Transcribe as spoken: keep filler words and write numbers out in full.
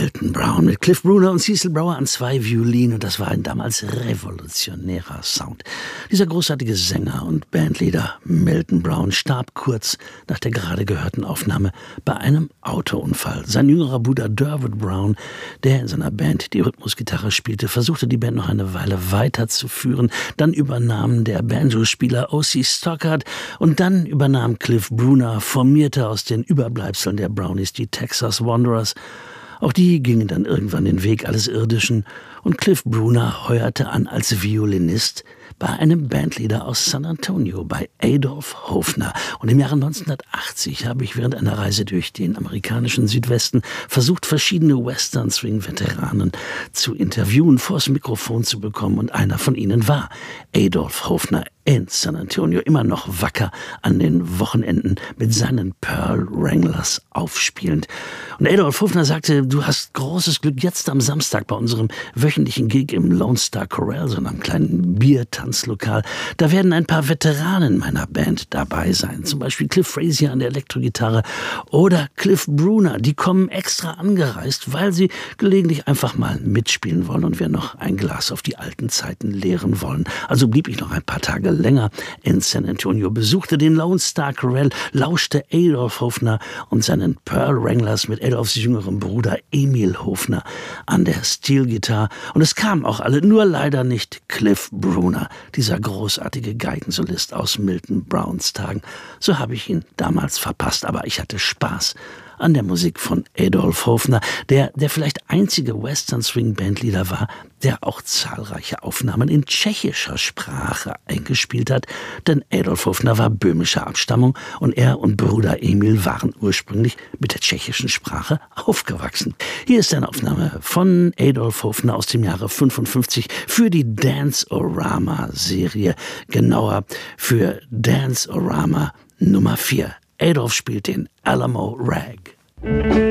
Milton Brown mit Cliff Bruner und Cecil Brower an zwei Violinen, und das war ein damals revolutionärer Sound. Dieser großartige Sänger und Bandleader Milton Brown starb kurz nach der gerade gehörten Aufnahme bei einem Autounfall. Sein jüngerer Bruder Derwood Brown, der in seiner Band die Rhythmusgitarre spielte, versuchte die Band noch eine Weile weiterzuführen. Dann übernahm der Banjospieler O C Stockard und dann übernahm Cliff Bruner, formierte aus den Überbleibseln der Brownies die Texas Wanderers. Auch die gingen dann irgendwann den Weg alles Irdischen, und Cliff Bruner heuerte an als Violinist bei einem Bandleader aus San Antonio, bei Adolph Hofner. Und im Jahre neunzehnhundertachtzig habe ich während einer Reise durch den amerikanischen Südwesten versucht, verschiedene Western-Swing-Veteranen zu interviewen, vors Mikrofon zu bekommen, und einer von ihnen war Adolph Hofner in San Antonio, immer noch wacker an den Wochenenden mit seinen Pearl Wranglers aufspielend. Und Adolph Hofner sagte: Du hast großes Glück, jetzt am Samstag bei unserem wöchentlichen Gig im Lone Star Chorale, so einem kleinen Biertanzlokal, da werden ein paar Veteranen meiner Band dabei sein. Zum Beispiel Cliff Frazier an der Elektrogitarre oder Cliff Bruner. Die kommen extra angereist, weil sie gelegentlich einfach mal mitspielen wollen und wir noch ein Glas auf die alten Zeiten leeren wollen. Also blieb ich noch ein paar Tage länger in San Antonio, besuchte den Lone Star Chorale, lauschte Adolph Hofner und seinen Pearl Wranglers mit Adolphs jüngerem Bruder Emil Hofner an der Steelgitarre. Und es kamen auch alle, nur leider nicht Cliff Bruner, dieser großartige Geigensolist aus Milton Browns Tagen. So habe ich ihn damals verpasst, aber ich hatte Spaß an der Musik von Adolph Hofner, der der vielleicht einzige Western-Swing-Bandleader war, der auch zahlreiche Aufnahmen in tschechischer Sprache eingespielt hat, denn Adolph Hofner war böhmischer Abstammung und er und Bruder Emil waren ursprünglich mit der tschechischen Sprache aufgewachsen. Hier ist eine Aufnahme von Adolph Hofner aus dem Jahre fünfundfünfzig für die Dance-O-Rama-Serie, genauer für Dance-O-Rama Nummer vier. Adolph spielt den Alamo Rag.